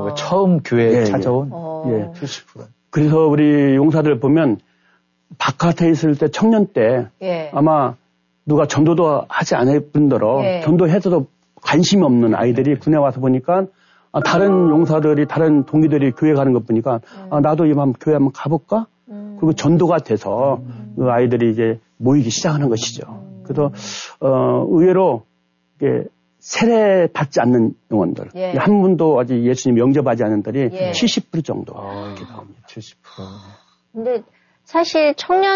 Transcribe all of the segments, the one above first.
처음 교회에 찾아온? 예. 70%. 그래서 우리 용사들 보면 바깥에 있을 때 청년 때 아마 누가 전도도 하지 않을 뿐더러 전도해서도 관심이 없는 아이들이 군에 와서 보니까 다른 용사들이 다른 동기들이 교회 가는 것 보니까 나도 이번 교회 한번 가볼까? 그리고 전도가 돼서 그 아이들이 이제 모이기 시작하는 것이죠. 그래서 의외로 이게 세례 받지 않는 영혼들 한 분도 아직 예수님 영접하지 않은 들이 70% 정도 이렇게 나옵니다. 70%. 근데 사실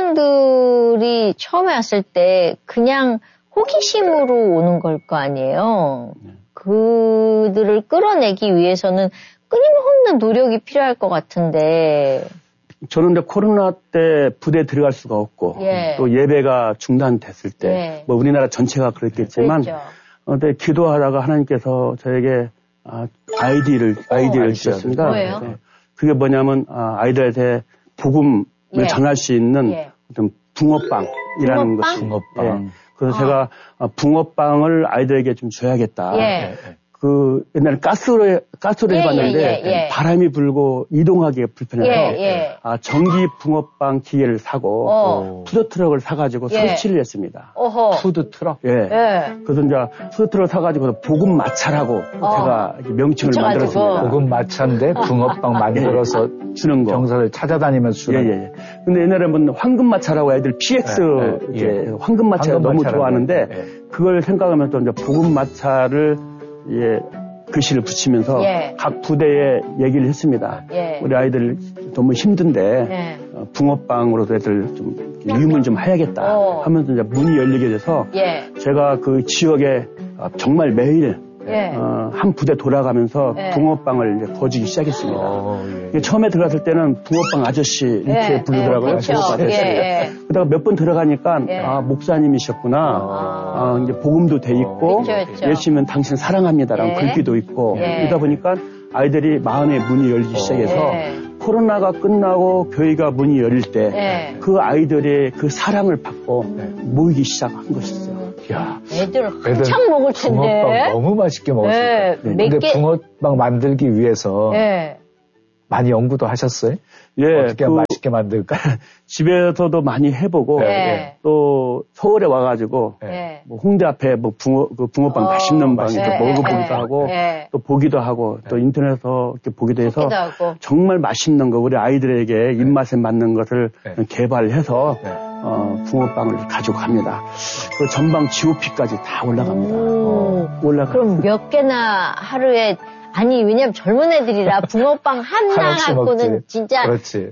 청년들이 처음에 왔을 때 그냥 호기심으로 오는 걸 거 아니에요. 그들을 끌어내기 위해서는 끊임없는 노력이 필요할 것 같은데. 저는 근데 코로나 때 부대에 들어갈 수가 없고 또 예배가 중단됐을 때 뭐 우리나라 전체가 그랬겠지만 근데 기도하다가 하나님께서 저에게 아이디어를 주셨습니다. 뭐예요? 그게 뭐냐면 아이들한테 복음을 전할 수 있는 어떤 붕어빵이라는 것이. 붕어빵. 그래서 제가 붕어빵을 아이들에게 좀 줘야겠다. 그 옛날에 가스로 해봤는데 바람이 불고 이동하기가 불편해서 전기 붕어빵 기계를 사고 푸드트럭을 사가지고 설치를 했습니다. 푸드트럭? 그래서 이제 푸드트럭을 사가지고 복음 마차라고 제가 명칭을 만들었습니다. 복음 마차인데 붕어빵 만들어서 주는 거. 병사들 찾아다니면서 주는. 근데 옛날에 황금 마차라고 애들 PX 황금 마차를 너무 좋아하는데 그걸 생각하면서 또 이제 복음 마차를 글씨를 붙이면서 각 부대에 얘기를 했습니다. 우리 아이들 너무 힘든데 붕어빵으로도 애들 좀 유문 좀 해야겠다 하면서 이제 문이 열리게 돼서 제가 그 지역에 정말 매일 한 부대 돌아가면서 붕어빵을 이제 거주기 시작했습니다. 처음에 들어갔을 때는 붕어빵 아저씨 이렇게 부르더라고요. 붕어빵 아저씨. 그러다가 몇 번 들어가니까 목사님이셨구나. 이제 복음도 돼 있고 예수님은 당신 사랑합니다라는 글귀도 있고 이러다 보니까 아이들이 마음의 문이 열리기 시작해서 코로나가 끝나고 교회가 문이 열릴 때 그 아이들의 그 사랑을 받고 모이기 시작한 것이죠. 야, 애들 한창 먹을 텐데. 붕어빵 너무 맛있게 먹었어요. 근데 붕어빵 만들기 위해서 많이 연구도 하셨어요? 어떻게 맛있게 만들까? 집에서도 많이 해보고 또 서울에 와가지고 뭐 홍대 앞에 뭐 붕어빵 맛있는 방에서 먹어보기도 하고 또 보기도 하고 또 인터넷에서 이렇게 보기도 해서 정말 맛있는 거 우리 아이들에게 입맛에 맞는 것을 개발해서 붕어빵을 가지고 갑니다. 그 전방 GOP까지 다 올라갑니다. 그럼 몇 개나 하루에 아니 왜냐면 젊은 애들이라 붕어빵 하나 갖고는 진짜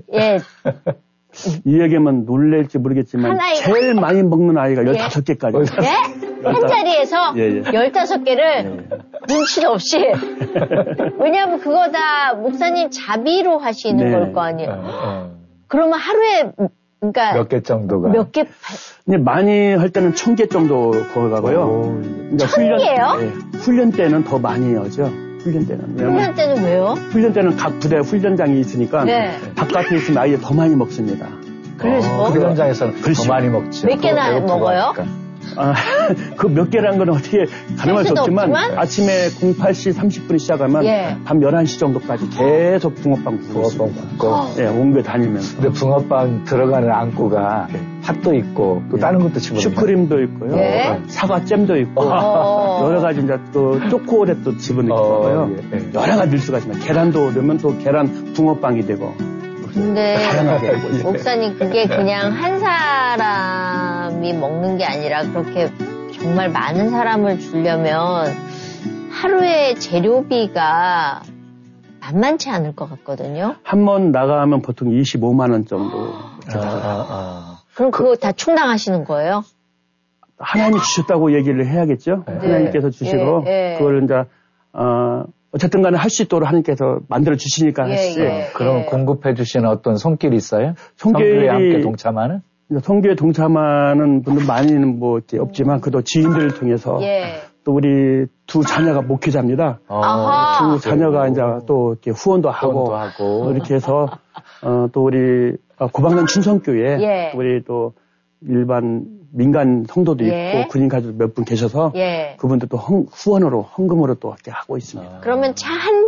이 얘기면 놀랄지 모르겠지만 제일 많이 먹는 아이가 15개까지. 한 자리에서 15개를 눈치도 없이. 왜냐면 그거 다 목사님 자비로 하시는 걸 거 아니에요. 그러면 하루에 그러니까 몇 개 정도가 몇 개 많이 할 때는 1000개 정도 거가고요. 1000개요? 훈련 때는 더 많이 하죠. 훈련 때는 왜요? 훈련 때는 각 부대 훈련장이 있으니까 바깥에 있으면 아이들 더 많이 먹습니다. 그래서 훈련장에서는 더 많이 먹죠. 몇 개나 먹어요? 그 몇 개라는 건 어떻게 가늠할 수 없지만 아침에 08시 30분에 시작하면 밤 11시 정도까지 계속 붕어빵 굽고 옮겨 다니면서. 근데 붕어빵 들어가는 안구가 팥도 있고 또 다른 것도 집어넣어요. 슈크림도 있고요. 사과잼도 있고 여러 가지 이제 또 초콜릿도 집어넣고요. 여러 가지 넣을 수가 있습니다. 계란도 넣으면 또 계란 붕어빵이 되고. 근데 목사님 그게 그냥 한 사람이 먹는 게 아니라 그렇게 정말 많은 사람을 주려면 하루에 재료비가 만만치 않을 것 같거든요. 한 번 나가면 보통 25만 원 정도. 그럼 그거 다 충당하시는 거예요? 하나님이 주셨다고 얘기를 해야겠죠. 하나님께서 주시고 그걸 이제 어쨌든 간에 할 수 있도록 하나님께서 만들어 주시니까 하시지. 그럼 공급해 주시는 어떤 손길이 있어요? 성교에 함께 동참하는? 성교에 동참하는 분들 많이는 뭐 없지만 그래도 지인들을 통해서 또 우리 두 자녀가 목회자입니다. 두 자녀가 이제 또 이렇게 후원도 하고 이렇게 해서 또 우리 고방면 충성교회 우리 또 일반 민간 성도도 있고 군인 가족 몇 분 계셔서 그분들도 후원으로 헌금으로 또 이렇게 하고 있습니다. 그러면 차 한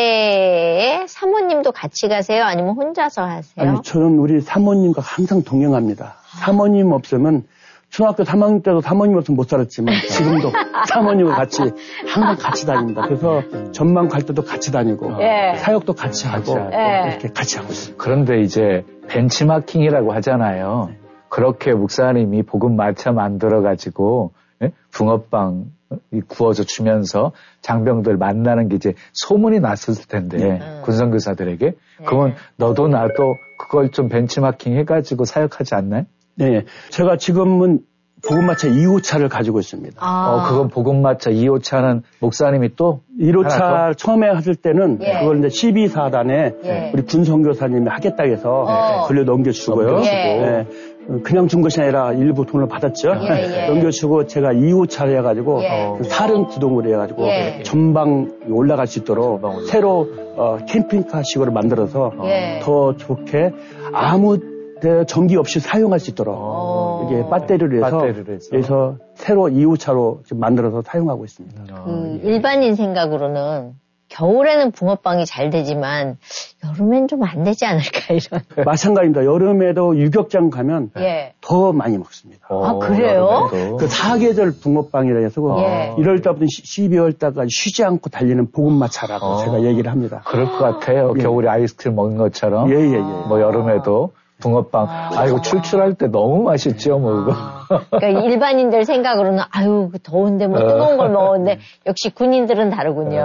대에 사모님도 같이 가세요? 아니면 혼자서 하세요? 아니, 저는 우리 사모님과 항상 동행합니다. 사모님 없으면 중학교 3학년 때도 사모님 없으면 못 살았지만 지금도 사모님과 같이 항상 같이 다닙니다. 그래서 전망 갈 때도 같이 다니고 사역도 같이 하고 이렇게 같이 하고 있습니다. 그런데 이제 벤치마킹이라고 하잖아요. 그렇게 목사님이 복음 마차 만들어가지고 붕어빵 구워서 주면서 장병들 만나는 게 이제 소문이 났었을 텐데 군선교사들에게 그러면 너도 나도 그걸 좀 벤치마킹 해가지고 사역하지 않나요? 네, 제가 지금은 복음마차 2호차를 가지고 있습니다. 그건 복음마차 2호차는 목사님이 또 1호차 처음에 하실 때는 그걸 이제 12사단에 우리 군선교사님이 하겠다 해서 돌려 넘겨주고요. 그냥 준 것이 아니라 일부 돈을 받았죠. 넘겨주고 제가 2호차를 해가지고 사륜 구동을 해가지고 전방 올라갈 수 있도록 새로 캠핑카식으로 만들어서 더 좋게 아무 전기 없이 사용할 수 있도록 이게 배터리를 해서 새로 2호차로 지금 만들어서 사용하고 있습니다. 일반인 생각으로는 겨울에는 붕어빵이 잘 되지만 여름엔 좀 안 되지 않을까 이런. 마찬가지입니다. 여름에도 유격장 가면 더 많이 먹습니다. 그래요? 그 사계절 붕어빵이라 해서 1월달부터 12월달까지 쉬지 않고 달리는 복음마차라고 제가 얘기를 합니다. 그럴 것 같아요. 겨울에 아이스크림 먹는 것처럼. 뭐 여름에도 붕어빵. 이거 출출할 때 너무 맛있죠, 뭐, 그거. 그러니까 일반인들 생각으로는, 더운데 뭐 뜨거운 걸 먹었는데, 역시 군인들은 다르군요.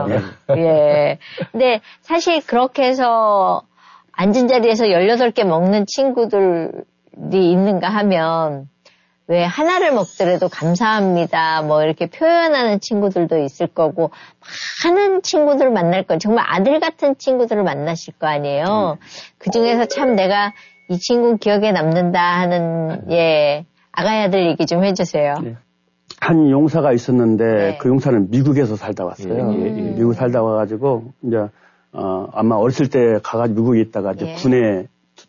근데 사실 그렇게 해서 앉은 자리에서 18개 먹는 친구들이 있는가 하면, 왜 하나를 먹더라도 감사합니다, 뭐 이렇게 표현하는 친구들도 있을 거고, 많은 친구들을 만날 거, 정말 아들 같은 친구들을 만나실 거 아니에요. 그 중에서 참 내가 이 친구 기억에 남는다 하는, 아가야 아들 얘기 좀 해주세요. 한 용사가 있었는데, 그 용사는 미국에서 살다 왔어요. 미국 살다 와가지고, 이제, 아마 어렸을 때 가가지고 미국에 있다가 이제 군에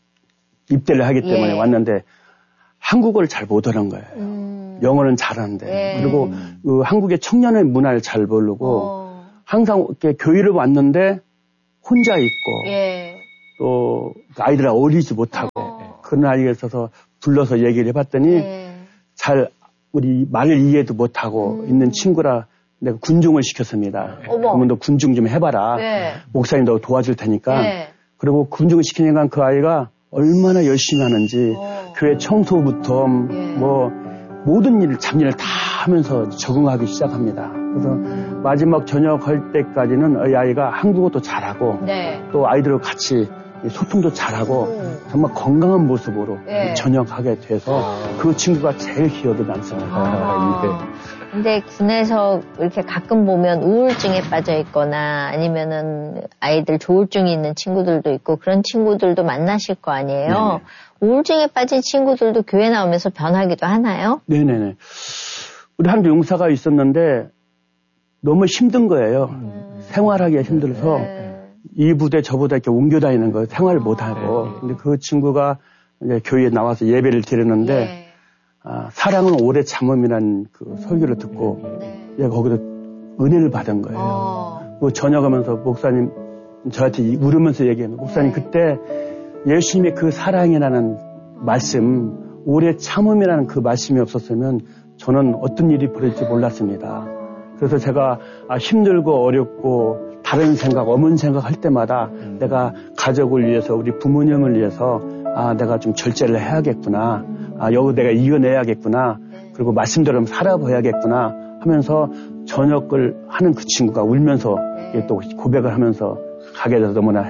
입대를 하기 때문에 왔는데, 한국어를 잘 못하는 거예요. 영어는 잘하는데. 그리고 그 한국의 청년의 문화를 잘 모르고, 항상 이렇게 교회를 왔는데, 혼자 있고, 또 아이들을 어리지 못하고 그런 아이가 있어서 불러서 얘기를 해봤더니 잘 우리 말을 이해도 못하고 있는 친구라 내가 군중을 시켰습니다. 그러면 너 군중 좀 해봐라. 목사님 너 도와줄 테니까. 그리고 군중을 시키니까 그 아이가 얼마나 열심히 하는지 교회 청소부터 뭐 모든 일 잡일을 다 하면서 적응하기 시작합니다. 그래서 마지막 전역할 때까지는 이 아이가 한국어도 잘하고 또 아이들과 같이 소통도 잘하고 정말 건강한 모습으로 전역하게 돼서 그 친구가 제일 기억에 남습니다. 근데 군에서 이렇게 가끔 보면 우울증에 빠져 있거나 아니면은 아이들 조울증이 있는 친구들도 있고 그런 친구들도 만나실 거 아니에요. 우울증에 빠진 친구들도 교회 나오면서 변하기도 하나요? 네네네. 우리 한 용사가 있었는데 너무 힘든 거예요. 생활하기가 힘들어서 이 부대 저 부대 이렇게 옮겨 다니는 거 생활을 못 하고. 근데 그 친구가 이제 교회에 나와서 예배를 드렸는데 사랑은 오래 참음이라는 그 설교를 듣고 거기서 은혜를 받은 거예요. 그 저녁하면서 목사님 저한테 울으면서 얘기해요. 목사님 그때 예수님의 그 사랑이라는 말씀, 오래 참음이라는 그 말씀이 없었으면 저는 어떤 일이 벌어질지 몰랐습니다. 그래서 제가 힘들고 어렵고 다른 생각, 어문 생각 할 때마다 내가 가족을 위해서, 우리 부모님을 위해서 내가 좀 절제를 해야겠구나. 여기 내가 이겨내야겠구나. 그리고 말씀대로 살아봐야겠구나 하면서 저녁을 하는 그 친구가 울면서 또 고백을 하면서 가게 돼서 너무나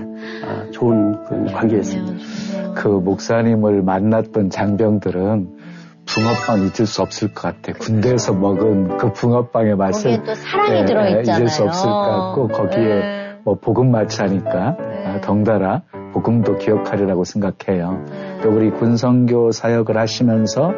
좋은 그런 관계였습니다. 그 목사님을 만났던 장병들은 붕어빵 잊을 수 없을 것 같아. 군대에서 먹은 그 붕어빵의 맛을 거기에 또 사랑이 들어있잖아요. 잊을 수 없을 것 같고 거기에 뭐 복음마차니까 덩달아 복음도 기억하리라고 생각해요. 또 우리 군선교 사역을 하시면서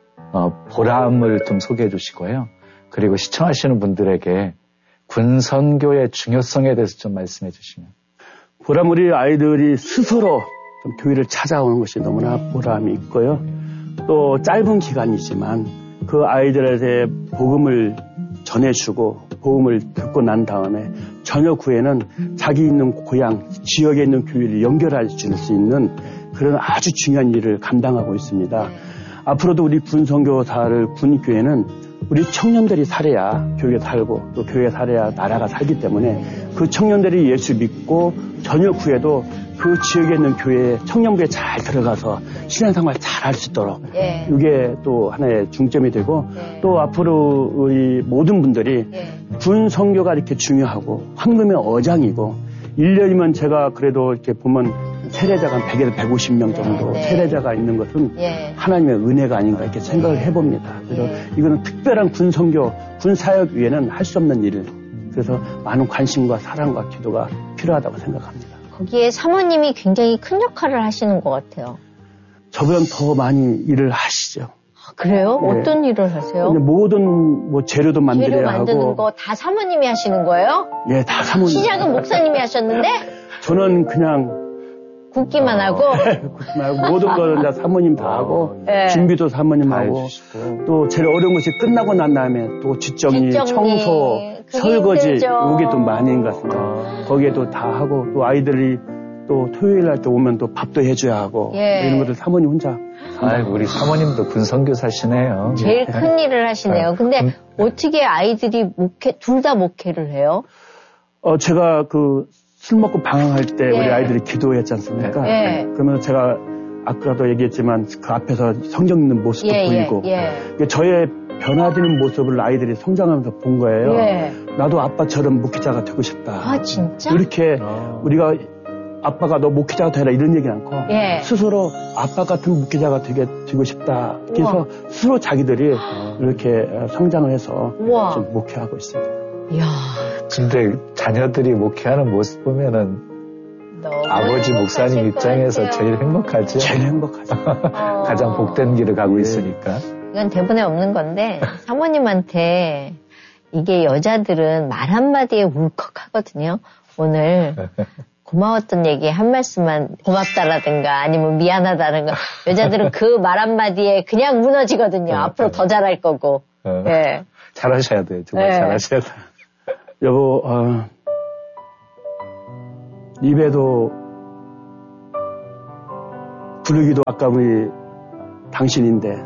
보람을 좀 소개해 주시고요. 그리고 시청하시는 분들에게 군선교의 중요성에 대해서 좀 말씀해 주시면. 보람, 우리 아이들이 스스로 좀 교회를 찾아오는 것이 너무나 보람이 있고요. 또 짧은 기간이지만 그 아이들한테 복음을 전해주고 복음을 듣고 난 다음에 저녁 후에는 자기 있는 고향, 지역에 있는 교회를 연결해 줄 수 있는 그런 아주 중요한 일을 감당하고 있습니다. 앞으로도 우리 군선교사를 군교회는 우리 청년들이 살아야 교회가 살고 또 교회가 살아야 나라가 살기 때문에 그 청년들이 예수 믿고 저녁 후에도 그 지역에 있는 교회에 청년부에 잘 들어가서 신앙생활 잘 할 수 있도록 이게 또 하나의 중점이 되고 또 앞으로 우리 모든 분들이 군 선교가 이렇게 중요하고 황금의 어장이고 1년이면 제가 그래도 이렇게 보면 세례자가 한 100에서 150명 정도 세례자가 있는 것은 하나님의 은혜가 아닌가 이렇게 생각을 해봅니다. 그래서 이거는 특별한 군 선교, 군 사역 위에는 할 수 없는 일. 그래서 많은 관심과 사랑과 기도가 필요하다고 생각합니다. 거기에 사모님이 굉장히 큰 역할을 하시는 것 같아요. 저보다 더 많이 일을 하시죠. 아, 그래요? 네. 어떤 일을 하세요? 모든 뭐 재료도 만들어야 재료 만드는 하고. 거 다 사모님이 하시는 거예요? 예, 다 사모님. 시작은 목사님이 하셨는데? 저는 그냥 굽기만 하고? 굽기만 하고 모든 거는 다 사모님 다 하고 준비도 사모님 하고 또 제일 어려운 것이 끝나고 난 다음에 또 뒷정리, 청소, 설거지 이게 또 많이 있는 것 같습니다. 거기에도 다 하고 또 아이들이 또 토요일 날 때 오면 또 밥도 해줘야 하고 이런 것들 사모님 혼자. 아이고 우리 사모님도 군선교사시네요. 제일 큰 일을 하시네요. 근데 어떻게 아이들이 둘 다 목회를 해요? 제가 술 먹고 방황할 때 우리 아이들이 기도했지 않습니까? 그러면서 제가 아까도 얘기했지만 그 앞에서 성경 읽는 모습도 보이고 저의 변화되는 모습을 아이들이 성장하면서 본 거예요. 나도 아빠처럼 목회자가 되고 싶다. 아 진짜? 이렇게 우리가 아빠가 너 목회자가 되라 이런 얘기는 않고 스스로 아빠 같은 목회자가 되고 싶다. 그래서 스스로 자기들이 이렇게 성장을 해서 좀 목회하고 있습니다. 이야. 근데 자녀들이 목회하는 모습 보면은 아버지 목사님 입장에서 제일 행복하죠. 제일 행복하죠. 가장 복된 길을 가고 있으니까. 이건 대본에 없는 건데 사모님한테 이게 여자들은 말 한마디에 울컥하거든요. 오늘 고마웠던 얘기 한 말씀만 고맙다라든가 아니면 미안하다든가 여자들은 그 말 한마디에 그냥 무너지거든요. 앞으로 더 잘할 거고. 잘하셔야 돼요. 정말 잘하셔야 돼요. 여보, 입에도 부르기도 아까운 당신인데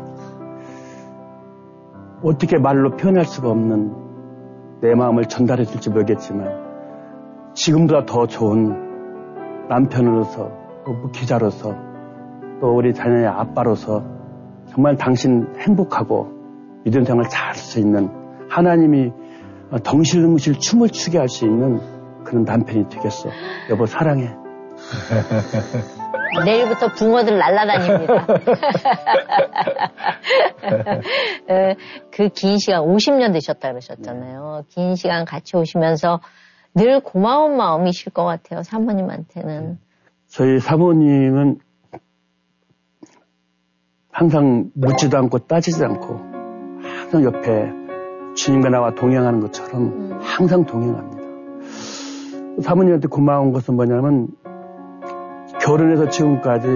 어떻게 말로 표현할 수가 없는 내 마음을 전달해 줄지 모르겠지만 지금보다 더 좋은 남편으로서 또 기자로서 또 우리 자녀의 아빠로서 정말 당신 행복하고 믿음 생활 잘 할 수 있는 하나님이 덩실뭉실 춤을 추게 할 수 있는 그런 남편이 되겠어. 여보 사랑해. 내일부터 붕어들 날아다닙니다. 그 긴 시간 50년 되셨다 그러셨잖아요. 긴 시간 같이 오시면서 늘 고마운 마음이실 것 같아요. 사모님한테는. 저희 사모님은 항상 묻지도 않고 따지지 않고 항상 옆에 주님과 나와 동행하는 것처럼 항상 동행합니다. 사모님한테 고마운 것은 뭐냐면 결혼해서 지금까지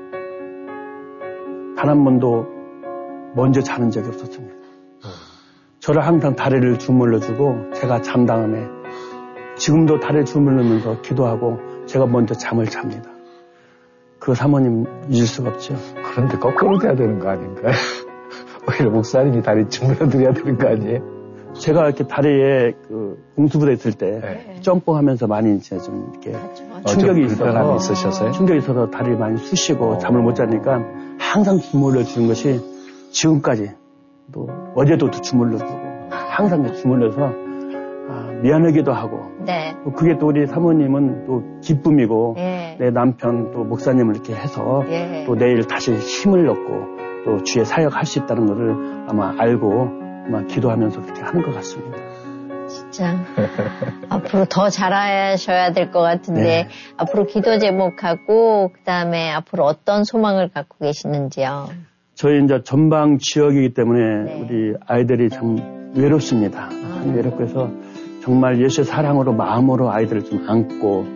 단 한 번도 먼저 자는 적이 없었습니다. 저를 항상 다리를 주물러주고 제가 잠 다음에 지금도 다리를 주물르면서 기도하고 제가 먼저 잠을 잡니다. 그 사모님 잊을 수가 없죠. 그런데 거꾸로 돼야 되는 거 아닌가요? 오히려 목사님이 다리 주물러드려야 되는 거 아니에요? 제가 이렇게 다리에 공수부대 있을 때 점프하면서 많이 이제 좀 이렇게 충격이 있어서 충격이 있어서 다리를 많이 쑤시고 잠을 못 자니까 항상 주물러 주는 것이 지금까지 또 어제도 주물러 주고 항상 주물러서 미안하기도 하고 그게 또 우리 사모님은 또 기쁨이고 내 남편 또 목사님을 이렇게 해서 또 내일 다시 힘을 얻고 또 주의 사역할 수 있다는 것을 아마 알고 아마 기도하면서 그렇게 하는 것 같습니다. 진짜 앞으로 더 잘하셔야 될 것 같은데 앞으로 기도 제목하고 그다음에 앞으로 어떤 소망을 갖고 계시는지요? 저희 이제 전방 지역이기 때문에 우리 아이들이 참 외롭습니다. 외롭고 해서 정말 예수의 사랑으로 마음으로 아이들을 좀 안고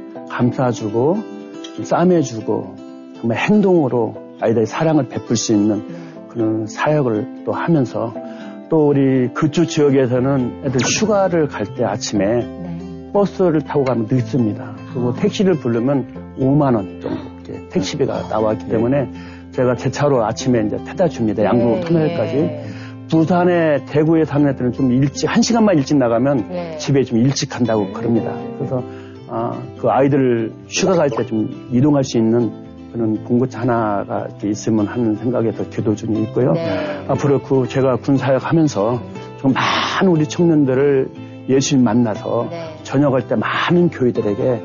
감싸주고 좀 싸매주고 정말 행동으로 아이들의 사랑을 베풀 수 있는 그런 사역을 또 하면서 또 우리 그쪽 지역에서는 애들 휴가를 갈 때 아침에 버스를 타고 가면 늦습니다. 그리고 택시를 부르면 5만 원 정도 이렇게 택시비가 나왔기 때문에 제가 제 차로 아침에 이제 태다 줍니다. 양구 터널까지. 부산에 대구에 사는 애들은 좀 일찍 1시간만 일찍 나가면 집에 좀 일찍 간다고 그럽니다. 그래서 그 아이들 휴가 갈 때 좀 이동할 수 있는 그런 봉고차 하나가 이렇게 있으면 하는 생각에서 기도 중에 있고요. 앞으로 제가 군 사역하면서 좀 많은 우리 청년들을 예수님 만나서 전역할 때 많은 교회들에게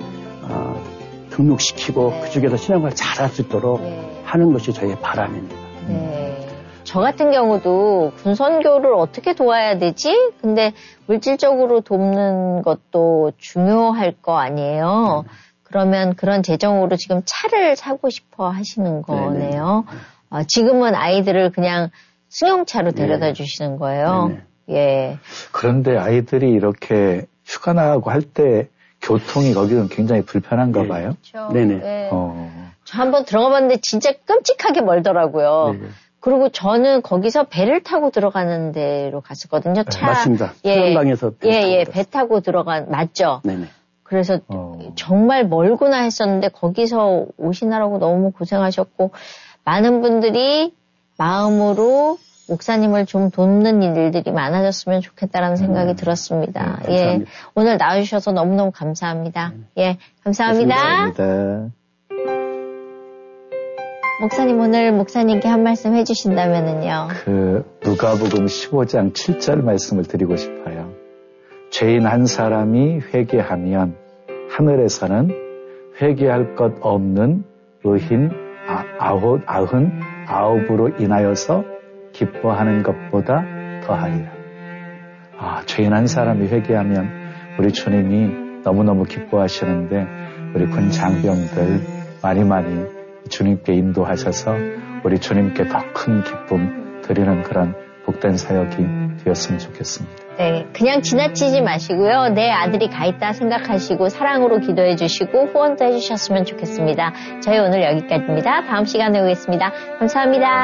등록시키고 그쪽에서 신앙을 잘할 수 있도록 하는 것이 저희의 바람입니다. 저 같은 경우도 군선교를 어떻게 도와야 되지? 근데 물질적으로 돕는 것도 중요할 거 아니에요. 그러면 그런 재정으로 지금 차를 사고 싶어 하시는 거네요. 지금은 아이들을 그냥 승용차로 데려다 주시는 거예요. 예. 그런데 아이들이 이렇게 휴가 나가고 할 때 교통이 거기는 굉장히 불편한가 봐요. 그렇죠. 네네. 네. 저 한번 들어가 봤는데 진짜 끔찍하게 멀더라고요. 그리고 저는 거기서 배를 타고 들어가는 데로 갔었거든요. 차. 맞습니다. 수영장에서 배 타고 맞죠? 네네. 그래서 정말 멀구나 했었는데 거기서 오시느라고 너무 고생하셨고 많은 분들이 마음으로 목사님을 좀 돕는 일들이 많아졌으면 좋겠다라는 생각이 들었습니다. 예. 오늘 나와주셔서 너무너무 감사합니다. 예. 감사합니다. 감사합니다. 목사님 오늘 목사님께 한 말씀 해주신다면은요. 누가복음 15장 7절 말씀을 드리고 싶어요. 죄인 한 사람이 회개하면 하늘에서는 회개할 것 없는 의인 99으로 인하여서 기뻐하는 것보다 더하리라. 죄인 한 사람이 회개하면 우리 주님이 너무너무 기뻐하시는데 우리 군 장병들 많이 주님께 인도하셔서 우리 주님께 더 큰 기쁨 드리는 그런 복된 사역이 되었으면 좋겠습니다. 네, 그냥 지나치지 마시고요. 내 아들이 가 있다 생각하시고 사랑으로 기도해 주시고 후원도 해 주셨으면 좋겠습니다. 저희 오늘 여기까지입니다. 다음 시간에 오겠습니다. 감사합니다.